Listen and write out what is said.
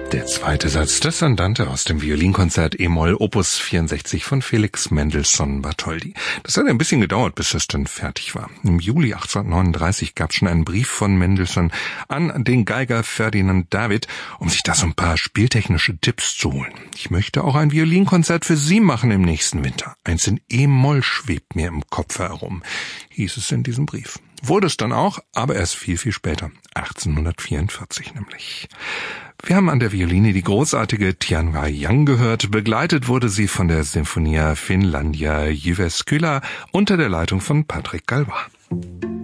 Der zweite Satz des Andante aus dem Violinkonzert E-Moll Opus 64 von Felix Mendelssohn Bartholdy. Das hat ein bisschen gedauert, bis das dann fertig war. Im Juli 1839 gab es schon einen Brief von Mendelssohn an den Geiger Ferdinand David, um sich da so ein paar spieltechnische Tipps zu holen. Ich möchte auch ein Violinkonzert für Sie machen im nächsten Winter. Eins in E-Moll schwebt mir im Kopf herum, hieß es in diesem Brief. Wurde es dann auch, aber erst viel, viel später, 1844 nämlich. Wir haben an der Violine die großartige Tianwa Yang gehört. Begleitet wurde sie von der Sinfonia Finlandia Jyväskylä unter der Leitung von Patrick Galois.